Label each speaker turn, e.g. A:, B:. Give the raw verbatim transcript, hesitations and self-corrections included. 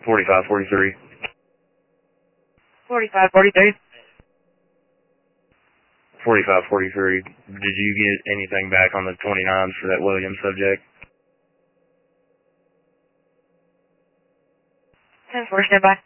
A: forty-five forty-three.
B: forty-five forty-three.
A: forty-five forty-three. Did you get anything back on the twenty-nines for that Williams subject?
B: ten four, stand by.